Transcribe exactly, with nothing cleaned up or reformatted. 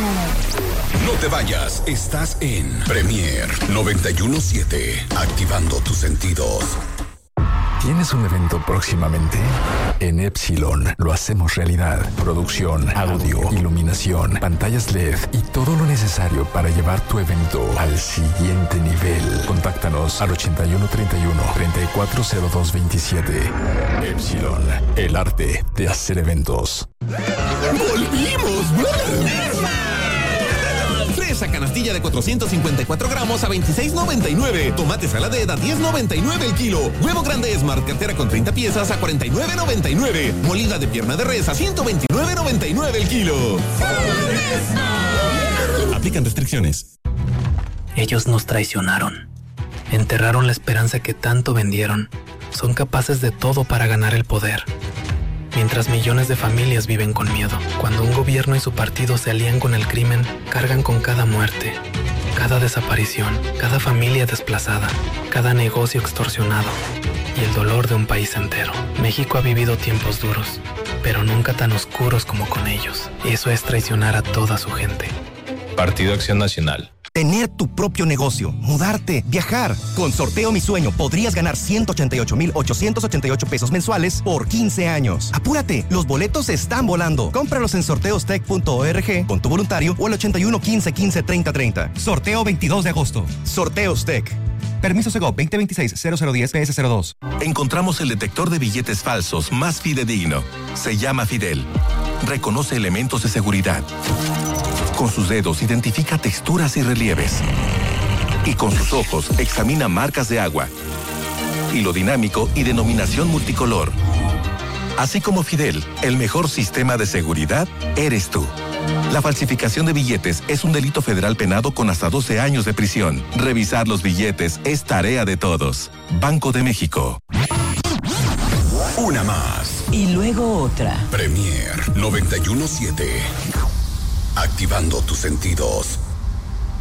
No te vayas, estás en Premier noventa y uno punto siete, activando tus sentidos. ¿Tienes un evento próximamente? En Epsilon lo hacemos realidad. Producción, audio, iluminación, pantallas L E D y todo lo necesario para llevar tu evento al siguiente nivel. Contáctanos al ochenta y uno treinta y uno, treinta y cuatro cero dos veintisiete. Epsilon, el arte de hacer eventos. ¡Volvimos! Fresa canastilla de cuatrocientos cincuenta y cuatro gramos a veintiséis noventa y nueve. Tomate saladez a diez noventa y nueve el kilo. Huevo grande Smart cartera con treinta piezas a cuarenta y nueve noventa y nueve. Molida de pierna de res a ciento veintinueve noventa y nueve el kilo. Aplican restricciones. Ellos nos traicionaron. Enterraron la esperanza que tanto vendieron. Son capaces de todo para ganar el poder. Mientras millones de familias viven con miedo. Cuando un gobierno y su partido se alían con el crimen, cargan con cada muerte, cada desaparición, cada familia desplazada, cada negocio extorsionado y el dolor de un país entero. México ha vivido tiempos duros, pero nunca tan oscuros como con ellos. Eso es traicionar a toda su gente. Partido Acción Nacional. Tener tu propio negocio, mudarte, viajar. Con Sorteo Mi Sueño podrías ganar ciento ochenta y ocho mil ochocientos ochenta y ocho pesos mensuales por quince años. Apúrate, los boletos están volando. Cómpralos en sorteostec punto org con tu voluntario o al ochenta y uno quince quince treinta treinta. Sorteo veintidós de agosto. Sorteos Tech. Permiso Segov veinte veintiséis cero cero diez P S cero dos. Encontramos el detector de billetes falsos más fidedigno. Se llama Fidel. Reconoce elementos de seguridad. Con sus dedos identifica texturas y relieves. Y con sus ojos examina marcas de agua. Hilo dinámico y denominación multicolor. Así como Fidel, el mejor sistema de seguridad eres tú. La falsificación de billetes es un delito federal penado con hasta doce años de prisión. Revisar los billetes es tarea de todos. Banco de México. Una más. Y luego otra. Premier noventa y uno punto siete. Activando tus sentidos.